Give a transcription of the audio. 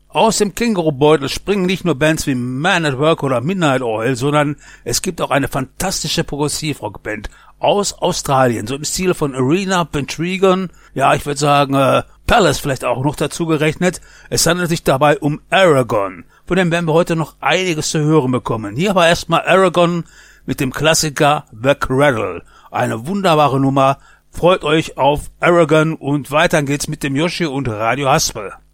Aus dem Kängurubeutel springen nicht nur Bands wie Man at Work oder Midnight Oil, sondern es gibt auch eine fantastische Progressivrockband aus Australien, so im Stil von Arena, Pendragon, ja, ich würde sagen, Palace vielleicht auch noch dazu gerechnet. Es handelt sich dabei um Aragon. Von dem werden wir heute noch einiges zu hören bekommen. Hier aber erstmal Aragon mit dem Klassiker The Cradle. Eine wunderbare Nummer. Freut euch auf Aragon und weiter geht's mit dem Yoshi und Radio Haspel.